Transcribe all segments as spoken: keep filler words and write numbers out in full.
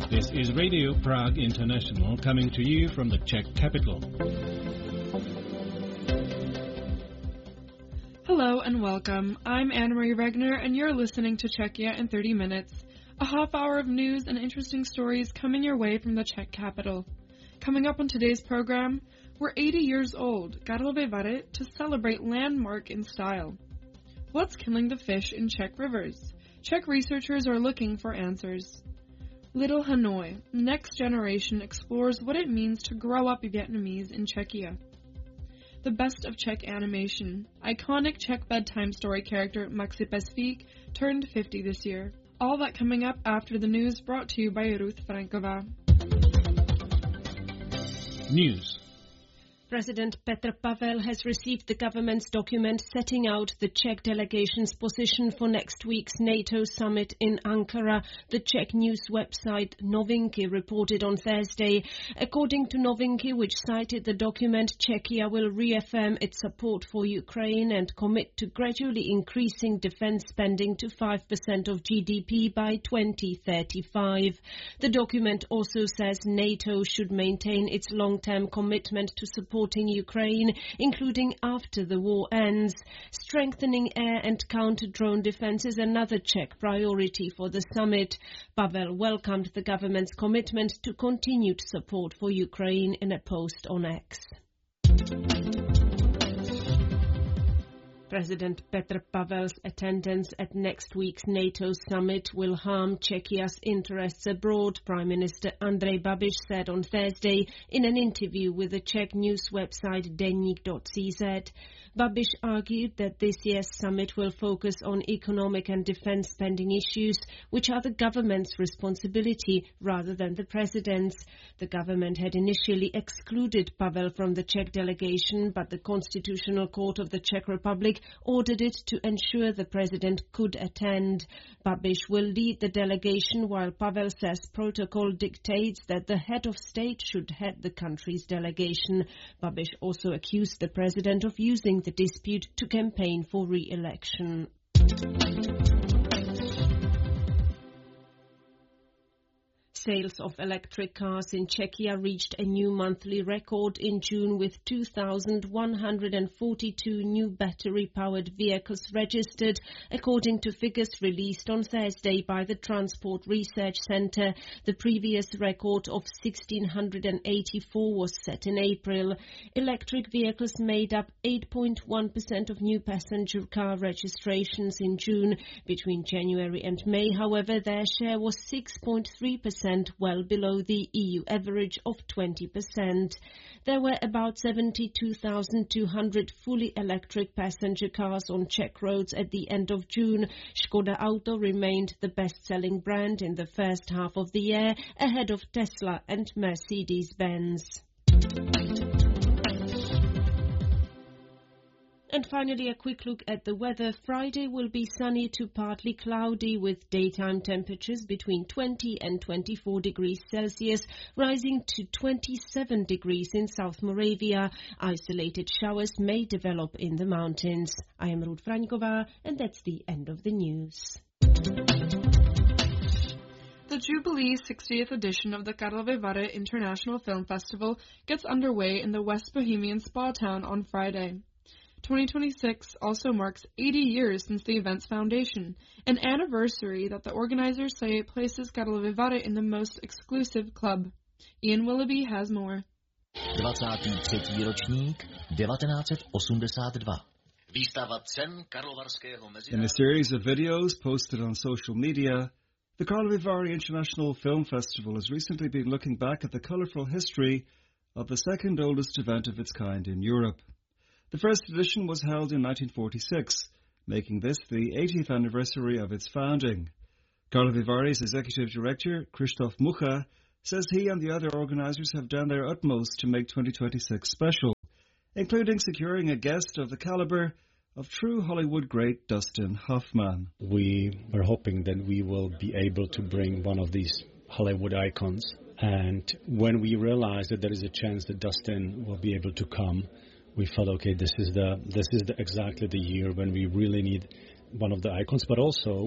This is Radio Prague International coming to you from the Czech capital. Hello and welcome. I'm Anne-Marie Regner and you're listening to Czechia in thirty minutes, a half hour of news and interesting stories coming your way from the Czech capital. Coming up on today's program, we're eighty years old, Karlovy Vary, to celebrate landmark in style. What's killing the fish in Czech rivers? Czech researchers are looking for answers. Little Hanoi, Next Generation explores what it means to grow up Vietnamese in Czechia. The best of Czech animation. Iconic Czech bedtime story character Maxi Pes-Fík turned fifty this year. All that coming up after the news, brought to you by Ruth Frankova. News. President Petr Pavel has received the government's document setting out the Czech delegation's position for next week's NATO summit in Ankara, the Czech news website Novinky reported on Thursday. According to Novinky, which cited the document, Czechia will reaffirm its support for Ukraine and commit to gradually increasing defense spending to five percent of G D P by twenty thirty-five. The document also says NATO should maintain its long-term commitment to support supporting Ukraine, including after the war ends. Strengthening air and counter-drone defense is another Czech priority for the summit. Pavel welcomed the government's commitment to continued support for Ukraine in a post on X. President Petr Pavel's attendance at next week's NATO summit will harm Czechia's interests abroad, Prime Minister Andrej Babiš said on Thursday in an interview with the Czech news website Deník dot c z. Babiš argued that this year's summit will focus on economic and defense spending issues, which are the government's responsibility rather than the president's. The government had initially excluded Pavel from the Czech delegation, but the Constitutional Court of the Czech Republic ordered it to ensure the president could attend. Babiš will lead the delegation, while Pavel says protocol dictates that the head of state should head the country's delegation. Babiš also accused the president of using the dispute to campaign for re-election. Sales of electric cars in Czechia reached a new monthly record in June with two thousand one hundred forty-two new battery-powered vehicles registered, according to figures released on Thursday by the Transport Research Centre. The previous record of one thousand six hundred eighty-four was set in April. Electric vehicles made up eight point one percent of new passenger car registrations in June. Between January and May, however, their share was six point three percent, well below the E U average of twenty percent. There were about seventy-two thousand two hundred fully electric passenger cars on Czech roads at the end of June. Škoda Auto remained the best-selling brand in the first half of the year, ahead of Tesla and Mercedes-Benz. And finally, a quick look at the weather. Friday will be sunny to partly cloudy with daytime temperatures between twenty and twenty-four degrees Celsius, rising to twenty-seven degrees in South Moravia. Isolated showers may develop in the mountains. I am Ruth Frankova, and that's the end of the news. The Jubilee sixtieth edition of the Karlovy Vary International Film Festival gets underway in the West Bohemian spa town on Friday. twenty twenty-six also marks eighty years since the event's foundation, an anniversary that the organizers say places Karlovy Vary in the most exclusive club. Ian Willoughby has more. dvacátý třetí ročník devatenáct osmdesát dva. Výstava cen Karlovarského mezinárodního. In a series of videos posted on social media, the Karlovy Vary International Film Festival has recently been looking back at the colourful history of the second oldest event of its kind in Europe. The first edition was held in nineteen forty-six, making this the eightieth anniversary of its founding. Karlovy Vary's executive director, Krzysztof Mucha, says he and the other organisers have done their utmost to make twenty twenty-six special, including securing a guest of the calibre of true Hollywood great Dustin Hoffman. We are hoping that we will be able to bring one of these Hollywood icons, and when we realized that there is a chance that Dustin will be able to come, we felt, okay, this is the this is the, exactly the year when we really need one of the icons, but also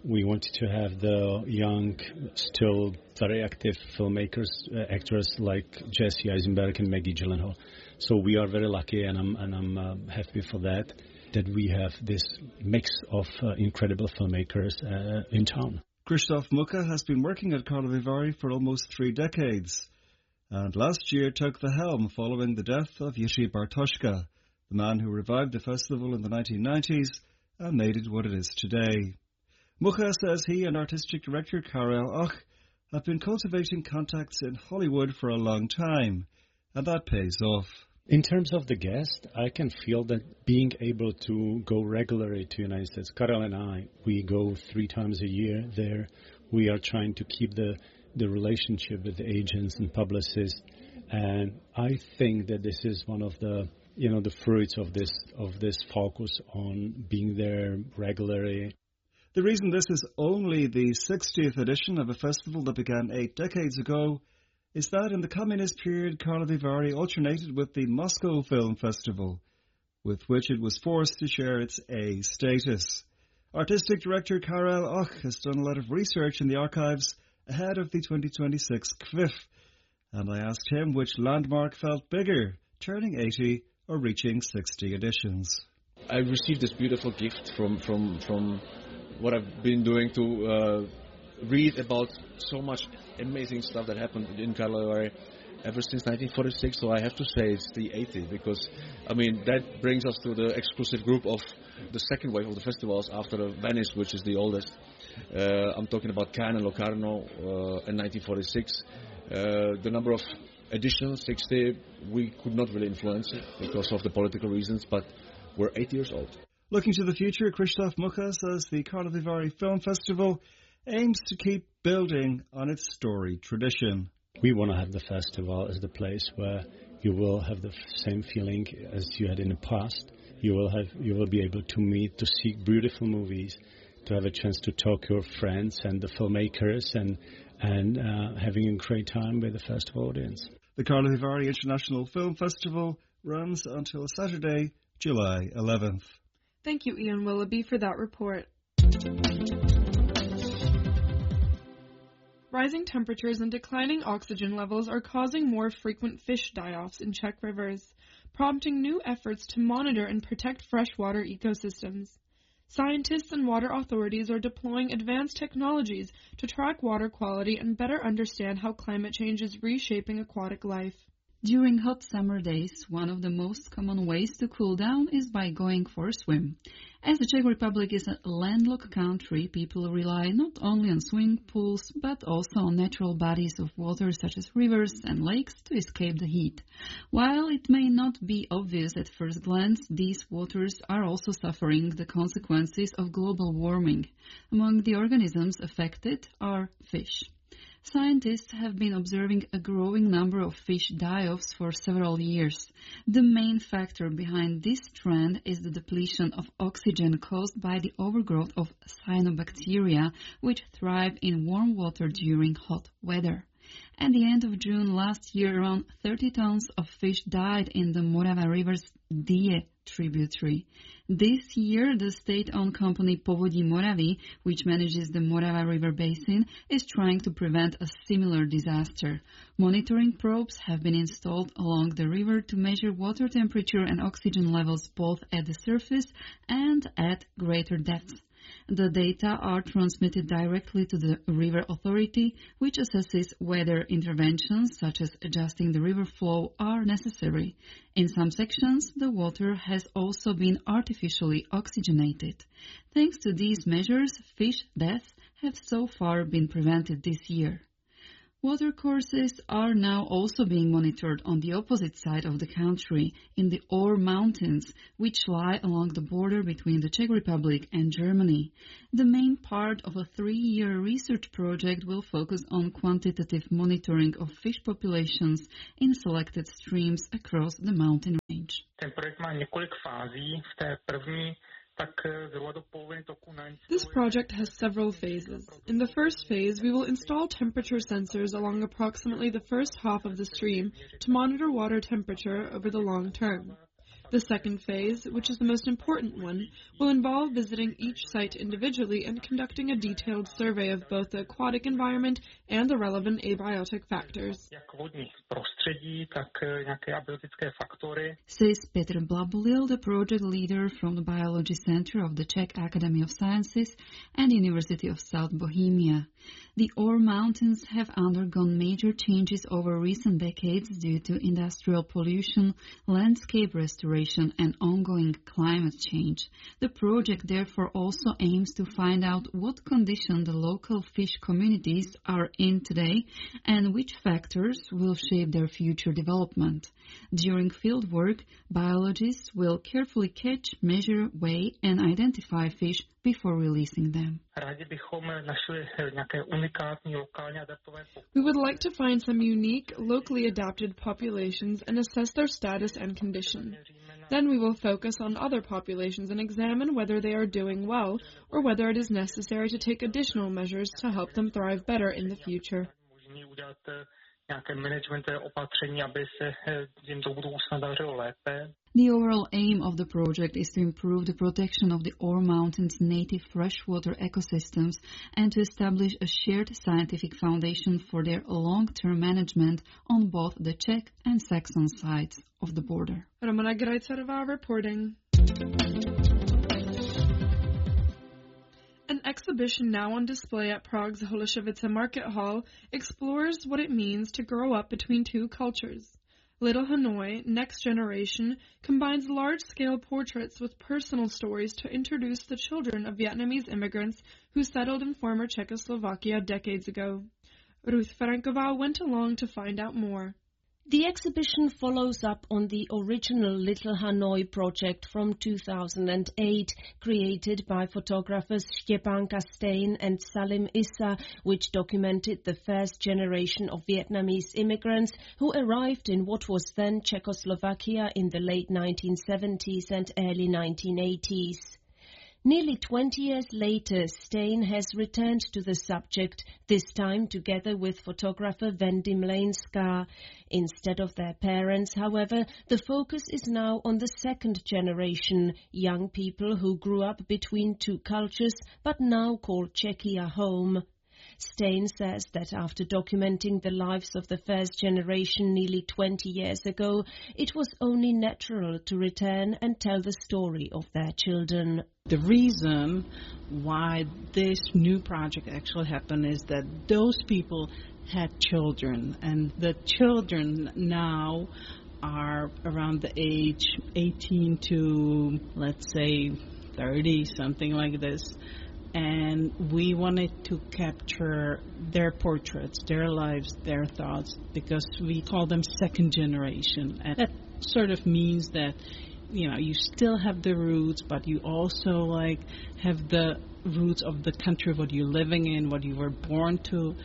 We wanted to have the young, still very active filmmakers, uh, actors like Jesse Eisenberg and Maggie Gyllenhaal. So we are very lucky, and I'm and I'm uh, happy for that, that we have this mix of uh, incredible filmmakers uh, in town. Krzysztof Mucha has been working at Karlovy Vary for almost three decades, and last year took the helm following the death of Jiří Bartoška, the man who revived the festival in the nineteen nineties and made it what it is today. Mucha says he and artistic director Karel Och have been cultivating contacts in Hollywood for a long time, and that pays off. In terms of the guest, I can feel that being able to go regularly to the United States, Karel and I, we go three times a year there. We are trying to keep the, the relationship with the agents and publicists, and I think that this is one of the, you know, the fruits of this of this focus on being there regularly. The reason this is only the sixtieth edition of a festival that began eight decades ago is that in the communist period, Karlovy Vary alternated with the Moscow Film Festival, with which it was forced to share its A status. Artistic director Karel Och has done a lot of research in the archives ahead of the twenty twenty-six K V I F, and I asked him which landmark felt bigger, turning eighty or reaching sixty editions. I received this beautiful gift from, from, from what I've been doing to uh, read about so much amazing stuff that happened in Karlovy Vary ever since nineteen forty-six, so I have to say it's the eighty, because, I mean, that brings us to the exclusive group of the second wave of the festivals after Venice, which is the oldest. Uh, I'm talking about Cannes and Locarno uh, in nineteen forty-six. Uh, the number of editions, sixty, we could not really influence it because of the political reasons, but we're eighty years old. Looking to the future, Krzysztof Mucha says the Karlovy Vary Film Festival aims to keep building on its storied tradition. We want to have the festival as the place where you will have the same feeling as you had in the past. You will have, you will be able to meet, to see beautiful movies, to have a chance to talk to your friends and the filmmakers, and and uh, having a great time with the festival audience. The Karlovy Vary International Film Festival runs until Saturday, July eleventh. Thank you, Ian Willoughby, for that report. Rising temperatures and declining oxygen levels are causing more frequent fish die-offs in Czech rivers, prompting new efforts to monitor and protect freshwater ecosystems. Scientists and water authorities are deploying advanced technologies to track water quality and better understand how climate change is reshaping aquatic life. During hot summer days, one of the most common ways to cool down is by going for a swim. As the Czech Republic is a landlocked country, people rely not only on swimming pools, but also on natural bodies of water such as rivers and lakes to escape the heat. While it may not be obvious at first glance, these waters are also suffering the consequences of global warming. Among the organisms affected are fish. Scientists have been observing a growing number of fish die-offs for several years. The main factor behind this trend is the depletion of oxygen caused by the overgrowth of cyanobacteria, which thrive in warm water during hot weather. At the end of June last year, around thirty tons of fish died in the Morava River's Die tributary. This year, the state-owned company Povodí Moravy, which manages the Morava River basin, is trying to prevent a similar disaster. Monitoring probes have been installed along the river to measure water temperature and oxygen levels both at the surface and at greater depths. The data are transmitted directly to the river authority, which assesses whether interventions such as adjusting the river flow are necessary. In some sections, the water has also been artificially oxygenated. Thanks to these measures, fish deaths have so far been prevented this year. Watercourses are now also being monitored on the opposite side of the country, in the Ore Mountains, which lie along the border between the Czech Republic and Germany. The main part of a three-year research project will focus on quantitative monitoring of fish populations in selected streams across the mountain range. Ten projekt má několik fází. V té první This project has several phases. In the first phase, we will install temperature sensors along approximately the first half of the stream to monitor water temperature over the long term. The second phase, which is the most important one, will involve visiting each site individually and conducting a detailed survey of both the aquatic environment and the relevant abiotic factors. Says Petr Blabulil, the project leader from the Biology Center of the Czech Academy of Sciences and University of South Bohemia. The Ore Mountains have undergone major changes over recent decades due to industrial pollution, landscape restoration, and ongoing climate change. The project therefore also aims to find out what condition the local fish communities are in today and which factors will shape their future development. During field work, biologists will carefully catch, measure, weigh, and identify fish before releasing them. We would like to find some unique, locally adapted populations and assess their status and condition. Then we will focus on other populations and examine whether they are doing well or whether it is necessary to take additional measures to help them thrive better in the future. The overall aim of the project is to improve the protection of the Ore Mountains' native freshwater ecosystems and to establish a shared scientific foundation for their long-term management on both the Czech and Saxon sides of the border. Romana Grajcarová reporting. An exhibition now on display at Prague's Holešovice Market Hall explores what it means to grow up between two cultures. Little Hanoi, Next Generation, combines large-scale portraits with personal stories to introduce the children of Vietnamese immigrants who settled in former Czechoslovakia decades ago. Ruth Franková went along to find out more. The exhibition follows up on the original Little Hanoi project from two thousand eight, created by photographers Štěpánka Stein and Salim Issa, which documented the first generation of Vietnamese immigrants who arrived in what was then Czechoslovakia in the late nineteen seventies and early nineteen eighties. Nearly twenty years later, Stein has returned to the subject, this time together with photographer Wendy Mlejnská. Instead of their parents, however, the focus is now on the second generation, young people who grew up between two cultures but now call Czechia home. Stein says that after documenting the lives of the first generation nearly twenty years ago, it was only natural to return and tell the story of their children. The reason why this new project actually happened is that those people had children, and the children now are around the age eighteen to, let's say, thirty, something like this. And we wanted to capture their portraits, their lives, their thoughts, because we call them second generation. And that sort of means that, you know, you still have the roots, but you also, like, have the roots of the country, what you're living in, what you were born to.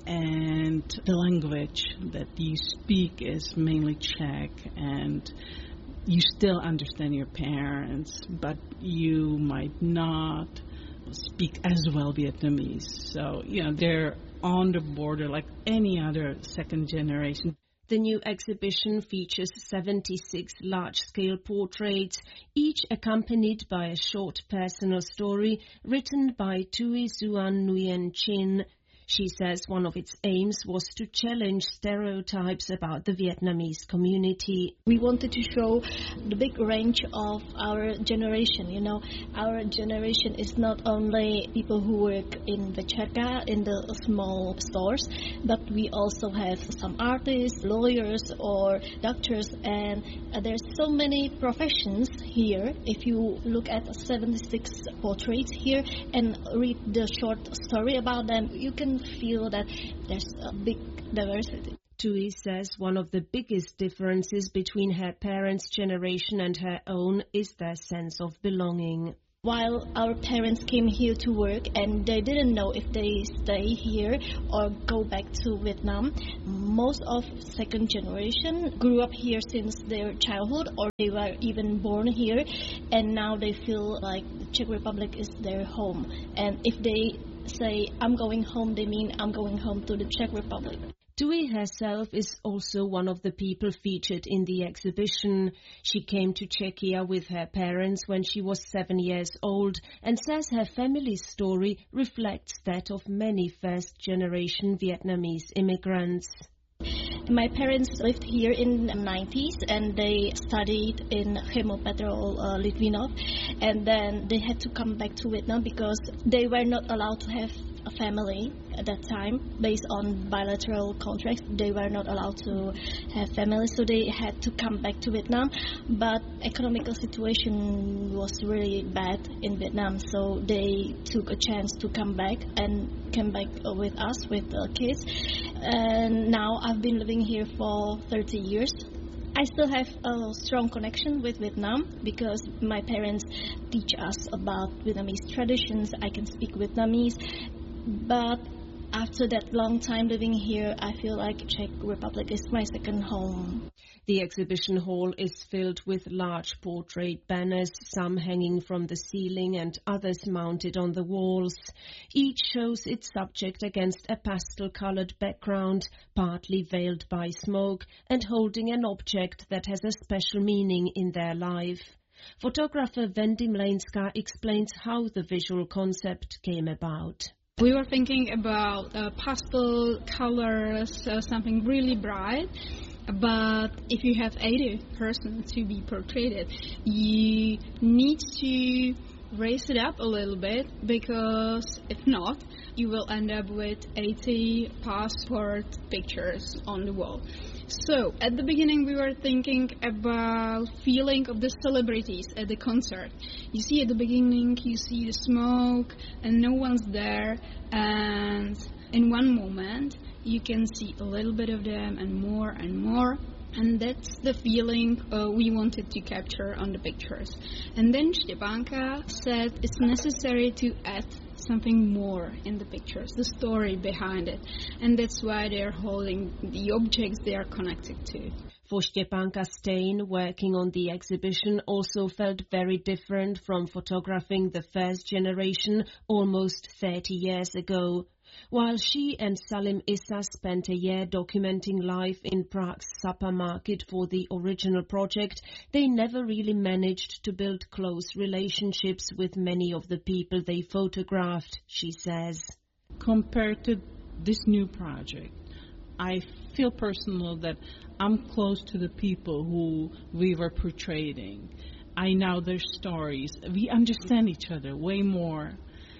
And the language that you speak is mainly Czech, and you still understand your parents, but you might not speak as well Vietnamese. So, you know, they're on the border like any other second generation. The new exhibition features seventy-six large-scale portraits, each accompanied by a short personal story written by Tui Xuan Nguyen Chin. She says one of its aims was to challenge stereotypes about the Vietnamese community. We wanted to show the big range of our generation. You know, our generation is not only people who work in večerka, in the small stores, but we also have some artists, lawyers, or doctors, and uh, there's so many professions here. If you look at seventy-six portraits here and read the short story about them, you can feel that there's a big diversity. Tui says one of the biggest differences between her parents' generation and her own is their sense of belonging. While our parents came here to work and they didn't know if they stay here or go back to Vietnam, most of second generation grew up here since their childhood, or they were even born here, and now they feel like the Czech Republic is their home. And if they say, I'm going home, they mean I'm going home to the Czech Republic. Thuy herself is also one of the people featured in the exhibition. She came to Czechia with her parents when she was seven years old and says her family's story reflects that of many first-generation Vietnamese immigrants. My parents lived here in the nineties and they studied in Chemopetrol uh, Litvinov, and then they had to come back to Vietnam because they were not allowed to have a family at that time. Based on bilateral contracts, they were not allowed to have families, so they had to come back to Vietnam. But economical situation was really bad in Vietnam, so they took a chance to come back and came back with us, with the kids. And now I've been living here for thirty years. I still have a strong connection with Vietnam because my parents teach us about Vietnamese traditions. I can speak Vietnamese, but after that long time living here, I feel like Czech Republic is my second home. The exhibition hall is filled with large portrait banners, some hanging from the ceiling and others mounted on the walls. Each shows its subject against a pastel-colored background, partly veiled by smoke, and holding an object that has a special meaning in their life. Photographer Wendy Mlejnska explains how the visual concept came about. We were thinking about uh, pastel colors, uh, something really bright. But if you have eighty persons to be portrayed, you need to raise it up a little bit, because if not, you will end up with eighty passport pictures on the wall. So at the beginning we were thinking about feeling of the celebrities at the concert. You see at the beginning, you see the smoke and no one's there, and in one moment you can see a little bit of them and more and more. And that's the feeling uh, we wanted to capture on the pictures. And then Štěpánka said it's necessary to add something more in the pictures, the story behind it. And that's why they're holding the objects they are connected to. For Štěpánka, Stein, working on the exhibition also felt very different from photographing the first generation almost thirty years ago. While she and Salim Issa spent a year documenting life in Prague's supper market for the original project, they never really managed to build close relationships with many of the people they photographed, she says. Compared to this new project, I feel personal that I'm close to the people who we were portraying. I know their stories. We understand each other way more.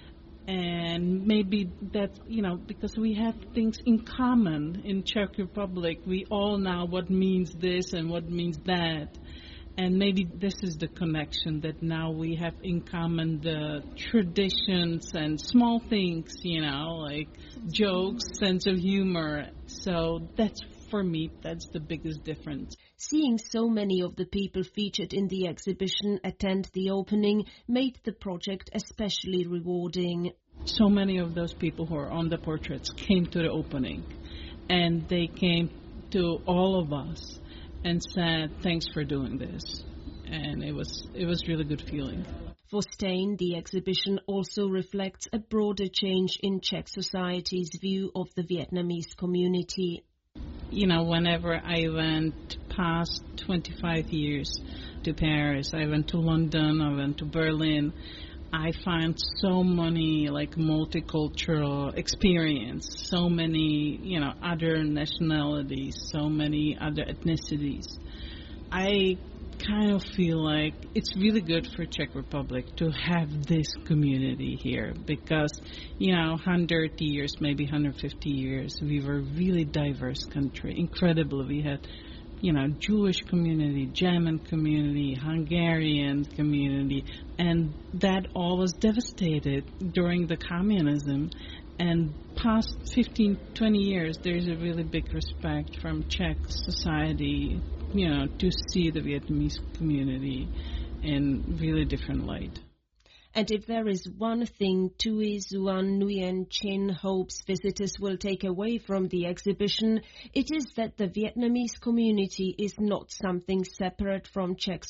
And maybe that, you know, because we have things in common in Czech Republic, we all know what means this and what means that. And maybe this is the connection that now we have in common, the traditions and small things, you know, like jokes, sense of humor. So that's, for me, that's the biggest difference. Seeing so many of the people featured in the exhibition attend the opening made the project especially rewarding. So many of those people who are on the portraits came to the opening, and they came to all of us and said, thanks for doing this. And it was it was really good feeling. For Stein, the exhibition also reflects a broader change in Czech society's view of the Vietnamese community. You know, whenever I went past twenty-five years to Paris, I went to London, I went to Berlin, I find so many like multicultural experience, so many, you know, other nationalities, so many other ethnicities. I kind of feel like it's really good for Czech Republic to have this community here because, you know, one hundred years, maybe one hundred fifty years, we were a really diverse country, incredible. We had, you know, Jewish community, German community, Hungarian community, and that all was devastated during the communism. And past fifteen, twenty years, there's a really big respect from Czech society, you know, to see the Vietnamese community in really different light. And if there is one thing Thuy Xuan Nguyen Chin hopes visitors will take away from the exhibition, it is that the Vietnamese community is not something separate from Czech